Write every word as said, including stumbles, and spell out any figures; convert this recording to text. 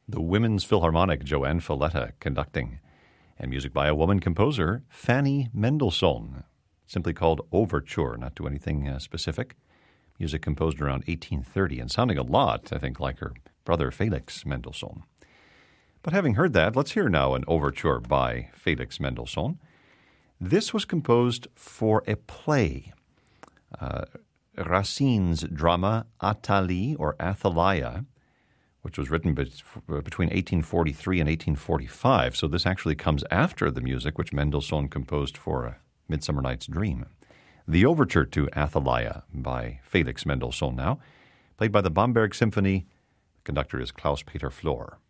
The Women's Philharmonic, Joanne Falletta conducting, and music by a woman composer, Fanny Mendelssohn, simply called Overture, not to anything uh, specific. Music composed around eighteen thirty and sounding a lot, I think, like her brother Felix Mendelssohn. But having heard that, let's hear now an overture by Felix Mendelssohn. This was composed for a play, uh, Racine's drama Athalie or Athaliah, which was written be- between eighteen forty-three and eighteen forty-five. So this actually comes after the music which Mendelssohn composed for A Midsummer Night's Dream. The overture to Athaliah by Felix Mendelssohn now, played by the Bamberg Symphony. The conductor is Klaus-Peter Flor.